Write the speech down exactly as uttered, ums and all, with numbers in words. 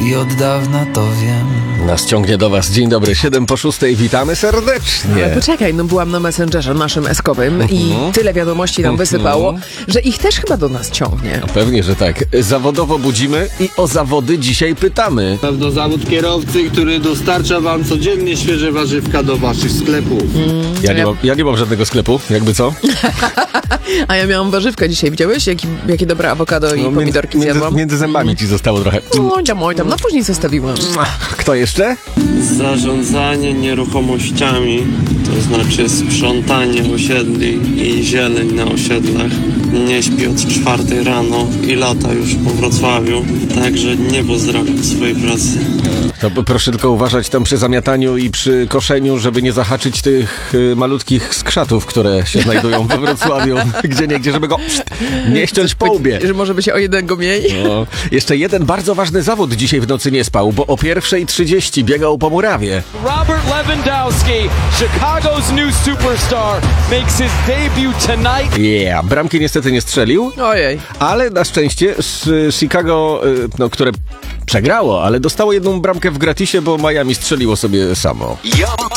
i od dawna to wiem. Nas ciągnie do was. Dzień dobry, siedem po szóstej, witamy serdecznie. Ale poczekaj, no byłam na Messengerze naszym eskowym uh-huh. i tyle wiadomości nam uh-huh. wysypało, że ich też chyba do nas ciągnie. No pewnie, że tak. Zawodowo budzimy i o zawody dzisiaj pytamy. Pewno zawód kierowcy, który dostarcza wam codziennie świeże warzywka do waszych sklepów. Mm, Ja nie, ja... mam, ja nie mam żadnego sklepu, jakby co? A ja miałam warzywka dzisiaj, widziałeś? Jaki, jakie dobre awokado i No, pomidorki między, zjadłam. między zębami ci zostało trochę. Oj tam, oj tam, no później zostawiłam. Kto jeszcze? Zarządzanie nieruchomościami, to znaczy sprzątanie osiedli i zieleń na osiedlach. Nie śpi od czwartej rano i lata już po Wrocławiu, także nie pozdrawiam swojej pracy. To proszę tylko uważać tam przy zamiataniu i przy koszeniu, żeby nie zahaczyć tych y, malutkich skrzatów, które się znajdują we Wrocławiu, gdzie niegdzie, żeby go pst, nie ściąć po łbie. Że może by się o jednego mniej. No. Jeszcze jeden bardzo ważny zawód dzisiaj w nocy nie spał, bo o pierwszej trzydzieści biegał po murawie. Robert Lewandowski, Chicago's new superstar, makes his debut tonight. Yeah, bramki niestety nie strzelił, Ojej. ale na szczęście z Chicago, y, no, które przegrało, ale dostało jedną bramkę w gratisie, bo Miami strzeliło sobie samo.